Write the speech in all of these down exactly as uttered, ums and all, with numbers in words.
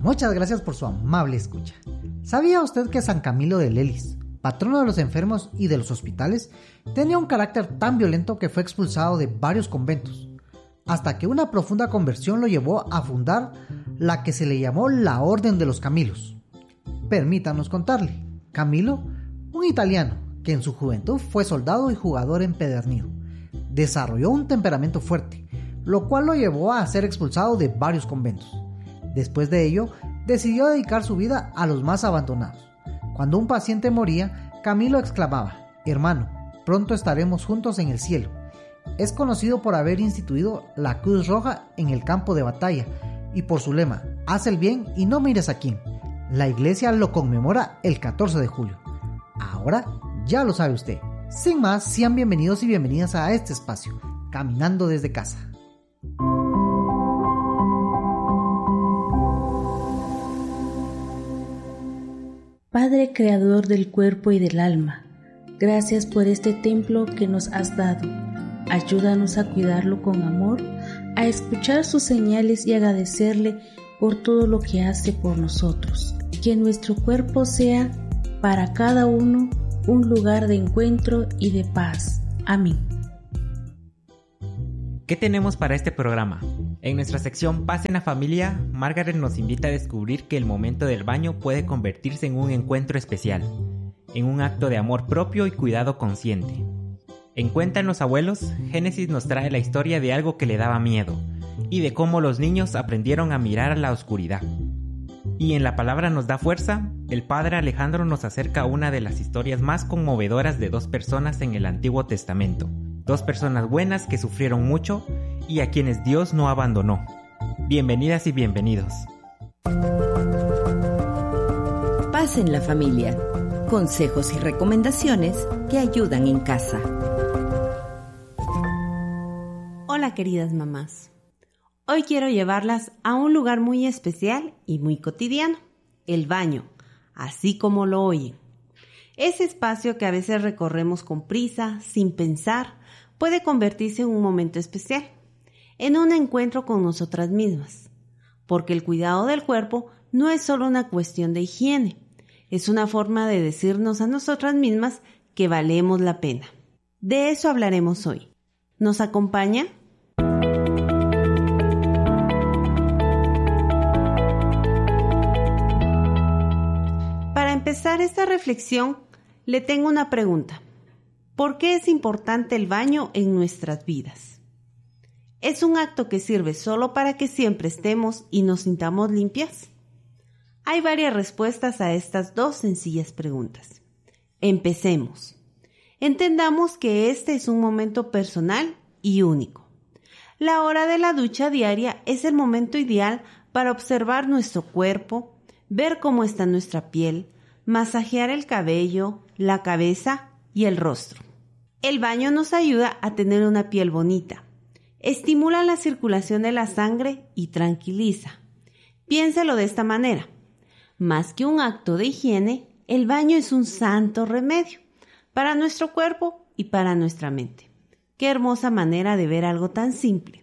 Muchas gracias por su amable escucha. ¿Sabía usted que San Camilo de Lelis, patrono de los enfermos y de los hospitales, tenía un carácter tan violento que fue expulsado de varios conventos, hasta que una profunda conversión lo llevó a fundar la que se le llamó la Orden de los Camilos? Permítanos contarle, Camilo, un italiano que en su juventud fue soldado y jugador empedernido, desarrolló un temperamento fuerte, lo cual lo llevó a ser expulsado de varios conventos. Después de ello, decidió dedicar su vida a los más abandonados. Cuando un paciente moría, Camilo exclamaba: hermano, pronto estaremos juntos en el cielo. Es conocido por haber instituido la Cruz Roja en el campo de batalla y por su lema: haz el bien y no mires a quién. La iglesia lo conmemora el catorce de julio. Ahora ya lo sabe usted. Sin más, sean bienvenidos y bienvenidas a este espacio, Caminando desde Casa. Padre creador del cuerpo y del alma, gracias por este templo que nos has dado. Ayúdanos a cuidarlo con amor, a escuchar sus señales y agradecerle por todo lo que hace por nosotros. Que nuestro cuerpo sea para cada uno un lugar de encuentro y de paz. Amén. ¿Qué tenemos para este programa? En nuestra sección Paz en la Familia, Margaret nos invita a descubrir que el momento del baño puede convertirse en un encuentro especial, en un acto de amor propio y cuidado consciente. En Cuentan los Abuelos, Génesis nos trae la historia de algo que le daba miedo y de cómo los niños aprendieron a mirar a la oscuridad. Y en La Palabra nos da fuerza, el padre Alejandro nos acerca a una de las historias más conmovedoras de dos personas en el Antiguo Testamento. Dos personas buenas que sufrieron mucho y a quienes Dios no abandonó. Bienvenidas y bienvenidos. Paz en la familia. Consejos y recomendaciones que ayudan en casa. Hola queridas mamás. Hoy quiero llevarlas a un lugar muy especial y muy cotidiano, el baño, así como lo oyen. Ese espacio que a veces recorremos con prisa, sin pensar, puede convertirse en un momento especial, en un encuentro con nosotras mismas, porque el cuidado del cuerpo no es solo una cuestión de higiene, es una forma de decirnos a nosotras mismas que valemos la pena. De eso hablaremos hoy. ¿Nos acompaña? Para empezar esta reflexión, le tengo una pregunta. ¿Por qué es importante el baño en nuestras vidas? ¿Es un acto que sirve solo para que siempre estemos y nos sintamos limpias? Hay varias respuestas a estas dos sencillas preguntas. Empecemos. Entendamos que este es un momento personal y único. La hora de la ducha diaria es el momento ideal para observar nuestro cuerpo, ver cómo está nuestra piel, masajear el cabello, la cabeza y el rostro. El baño nos ayuda a tener una piel bonita, estimula la circulación de la sangre y tranquiliza. Piénselo de esta manera. Más que un acto de higiene, el baño es un santo remedio para nuestro cuerpo y para nuestra mente. Qué hermosa manera de ver algo tan simple.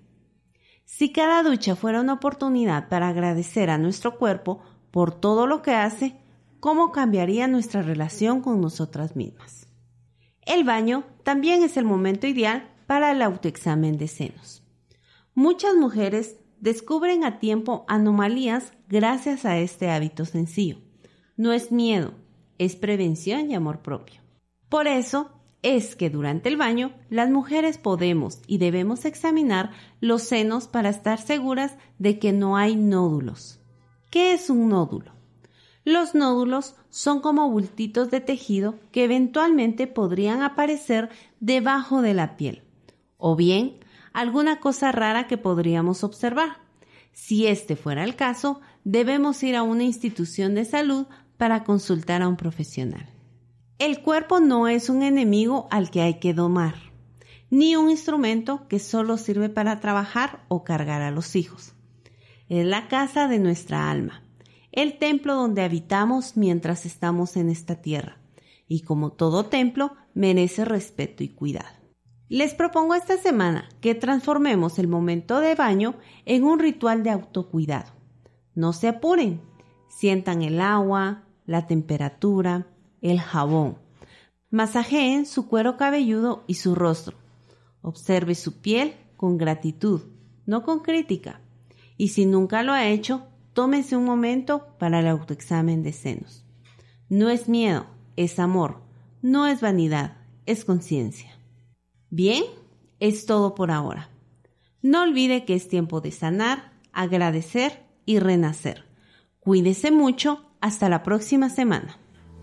Si cada ducha fuera una oportunidad para agradecer a nuestro cuerpo por todo lo que hace, ¿cómo cambiaría nuestra relación con nosotras mismas? El baño también es el momento ideal para el autoexamen de senos. Muchas mujeres descubren a tiempo anomalías gracias a este hábito sencillo. No es miedo, es prevención y amor propio. Por eso es que durante el baño las mujeres podemos y debemos examinar los senos para estar seguras de que no hay nódulos. ¿Qué es un nódulo? Los nódulos son como bultitos de tejido que eventualmente podrían aparecer debajo de la piel, o bien alguna cosa rara que podríamos observar. Si este fuera el caso, debemos ir a una institución de salud para consultar a un profesional. El cuerpo no es un enemigo al que hay que domar, ni un instrumento que solo sirve para trabajar o cargar a los hijos. Es la casa de nuestra alma, el templo donde habitamos mientras estamos en esta tierra, y como todo templo, merece respeto y cuidado. Les propongo esta semana que transformemos el momento de baño en un ritual de autocuidado. No se apuren, Sientan el agua, la temperatura, el jabón. Masajeen su cuero cabelludo y su rostro. Observe su piel con gratitud, no con crítica. Y si nunca lo ha hecho, tómese un momento para el autoexamen de senos. No es miedo, es amor. No es vanidad, es conciencia. Bien, es todo por ahora. No olvide que es tiempo de sanar, agradecer y renacer. Cuídese mucho. Hasta la próxima semana.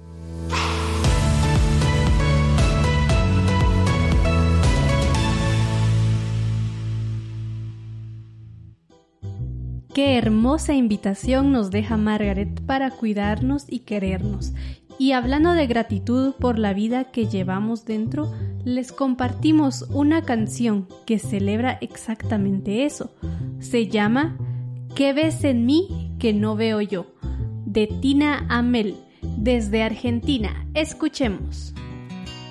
Qué hermosa invitación nos deja Margaret para cuidarnos y querernos. Y hablando de gratitud por la vida que llevamos dentro, les compartimos una canción que celebra exactamente eso. Se llama ¿Qué ves en mí que no veo yo?, de Tina Amel, desde Argentina. Escuchemos.